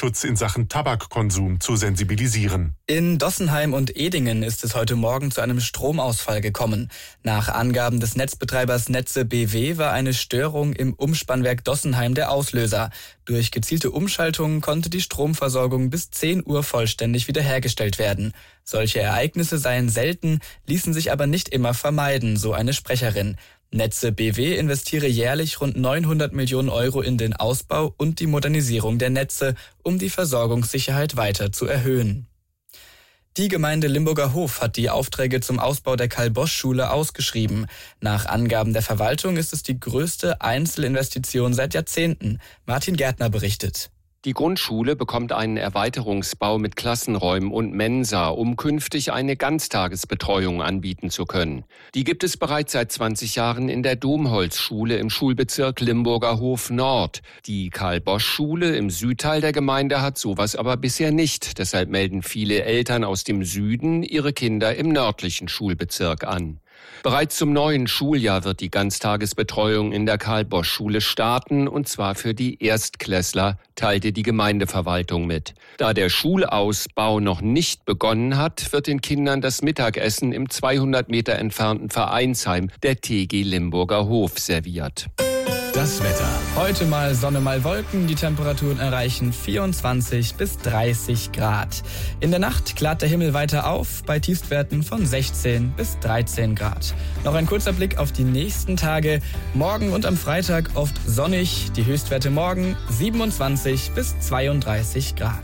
Umweltschutz in Sachen Tabakkonsum zu sensibilisieren. In Dossenheim und Edingen ist es heute Morgen zu einem Stromausfall gekommen. Nach Angaben des Netzbetreibers Netze BW war eine Störung im Umspannwerk Dossenheim der Auslöser. Durch gezielte Umschaltungen konnte die Stromversorgung bis 10 Uhr vollständig wiederhergestellt werden. Solche Ereignisse seien selten, ließen sich aber nicht immer vermeiden, so eine Sprecherin. Netze BW investiere jährlich rund 900 Millionen Euro in den Ausbau und die Modernisierung der Netze, um die Versorgungssicherheit weiter zu erhöhen. Die Gemeinde Limburger Hof hat die Aufträge zum Ausbau der Karl-Bosch-Schule ausgeschrieben. Nach Angaben der Verwaltung ist es die größte Einzelinvestition seit Jahrzehnten. Martin Gärtner berichtet. Die Grundschule bekommt einen Erweiterungsbau mit Klassenräumen und Mensa, um künftig eine Ganztagesbetreuung anbieten zu können. Die gibt es bereits seit 20 Jahren in der Domholzschule im Schulbezirk Limburger Hof Nord. Die Karl-Bosch-Schule im Südteil der Gemeinde hat sowas aber bisher nicht. Deshalb melden viele Eltern aus dem Süden ihre Kinder im nördlichen Schulbezirk an. Bereits zum neuen Schuljahr wird die Ganztagesbetreuung in der Karl-Bosch-Schule starten, und zwar für die Erstklässler, teilte die Gemeindeverwaltung mit. Da der Schulausbau noch nicht begonnen hat, wird den Kindern das Mittagessen im 200 Meter entfernten Vereinsheim der TG Limburger Hof serviert. Das Wetter. Heute mal Sonne, mal Wolken. Die Temperaturen erreichen 24 bis 30 Grad. In der Nacht klart der Himmel weiter auf, bei Tiefstwerten von 16 bis 13 Grad. Noch ein kurzer Blick auf die nächsten Tage. Morgen und am Freitag oft sonnig. Die Höchstwerte morgen 27 bis 32 Grad.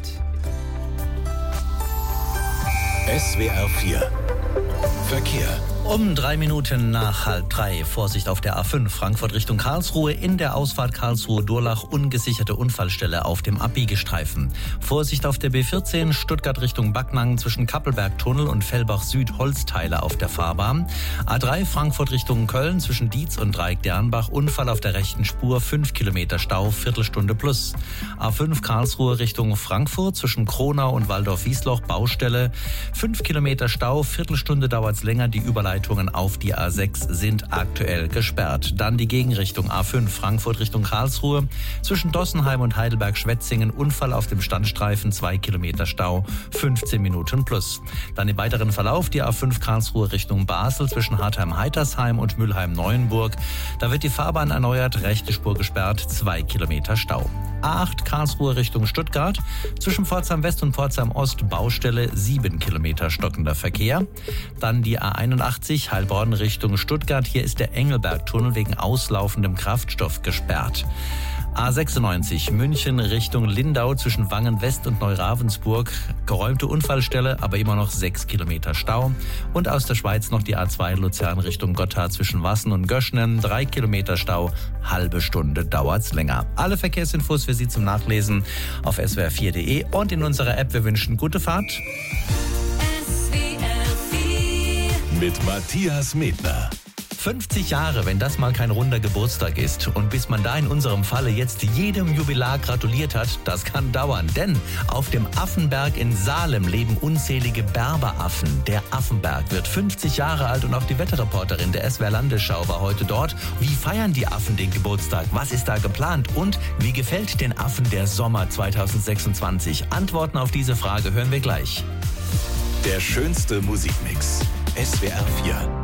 SWR 4 Verkehr. Um 3 Minuten nach 2:30. Vorsicht auf der A5 Frankfurt Richtung Karlsruhe. In der Ausfahrt Karlsruhe-Durlach ungesicherte Unfallstelle auf dem Abbiegestreifen. Vorsicht auf der B14 Stuttgart Richtung Backnang zwischen Kappelberg-Tunnel und Fellbach-Süd Holzteile auf der Fahrbahn. A3 Frankfurt Richtung Köln zwischen Dietz und Dreieck-Dernbach. Unfall auf der rechten Spur, 5 Kilometer Stau, Viertelstunde plus. A5 Karlsruhe Richtung Frankfurt zwischen Kronau und Waldorf-Wiesloch Baustelle. 5 Kilometer Stau, Viertelstunde dauert's länger. Die Überleitung auf die A6 sind aktuell gesperrt. Dann die Gegenrichtung A5 Frankfurt Richtung Karlsruhe. Zwischen Dossenheim und Heidelberg-Schwetzingen Unfall auf dem Standstreifen, 2 Kilometer Stau, 15 Minuten plus. Dann im weiteren Verlauf die A5 Karlsruhe Richtung Basel zwischen Hartheim-Heitersheim und Mülheim-Neuenburg. Da wird die Fahrbahn erneuert, rechte Spur gesperrt, 2 Kilometer Stau. A8 Karlsruhe Richtung Stuttgart. Zwischen Pforzheim West und Pforzheim Ost Baustelle, 7 Kilometer stockender Verkehr. Dann die A81 Heilbronn Richtung Stuttgart. Hier ist der Engelberg-Tunnel wegen auslaufendem Kraftstoff gesperrt. A96 München Richtung Lindau zwischen Wangen West und Neuravensburg. Geräumte Unfallstelle, aber immer noch 6 Kilometer Stau. Und aus der Schweiz noch die A2 Luzern Richtung Gotthard zwischen Wassen und Göschnen. 3 Kilometer Stau, halbe Stunde dauert's länger. Alle Verkehrsinfos für Sie zum Nachlesen auf swr4.de und in unserer App. Wir wünschen gute Fahrt. Mit Matthias Medner. 50 Jahre, wenn das mal kein runder Geburtstag ist. Und bis man da in unserem Falle jetzt jedem Jubilar gratuliert hat, das kann dauern. Denn auf dem Affenberg in Salem leben unzählige Berberaffen. Der Affenberg wird 50 Jahre alt und auch die Wetterreporterin der SWR Landesschau war heute dort. Wie feiern die Affen den Geburtstag? Was ist da geplant? Und wie gefällt den Affen der Sommer 2026? Antworten auf diese Frage hören wir gleich. Der schönste Musikmix. SWR 4.